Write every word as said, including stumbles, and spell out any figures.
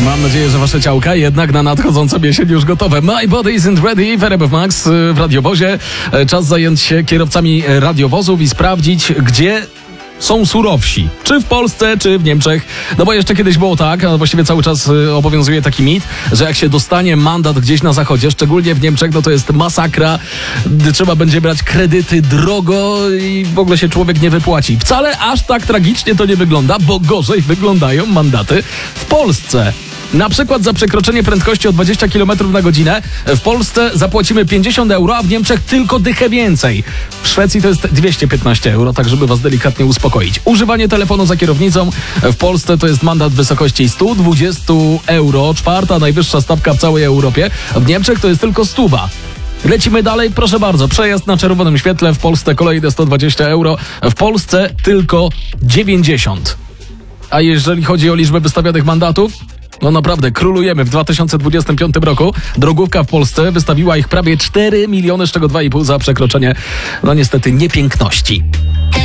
Mam nadzieję, że wasze ciałka jednak na nadchodzącą jesień już gotowe. My body isn't ready w R M F Max w radiowozie. Czas zająć się kierowcami radiowozów i sprawdzić, gdzie są surowsi. Czy w Polsce, czy w Niemczech. No bo jeszcze kiedyś było tak, a właściwie cały czas obowiązuje taki mit, że jak się dostanie mandat gdzieś na zachodzie, szczególnie w Niemczech, no to jest masakra. Trzeba będzie brać kredyty drogo i w ogóle się człowiek nie wypłaci. Wcale aż tak tragicznie to nie wygląda, bo gorzej wyglądają mandaty w Polsce. Na przykład za przekroczenie prędkości o dwadzieścia kilometrów na godzinę w Polsce zapłacimy pięćdziesiąt euro, a w Niemczech tylko dychę więcej. W Szwecji to jest dwieście piętnaście euro, tak żeby was delikatnie uspokoić. Używanie telefonu za kierownicą w Polsce to jest mandat w wysokości sto dwadzieścia euro, czwarta najwyższa stawka w całej Europie. W Niemczech to jest tylko stuba. Lecimy dalej, proszę bardzo. Przejazd na czerwonym świetle w Polsce kolejne sto dwadzieścia euro, w Polsce tylko dziewięćdziesiąt. A jeżeli chodzi o liczbę wystawionych mandatów, no naprawdę, królujemy. W dwa tysiące dwudziestym piątym roku drogówka w Polsce wystawiła ich prawie cztery miliony, z czego dwa i pół za przekroczenie, no niestety, niepiękności.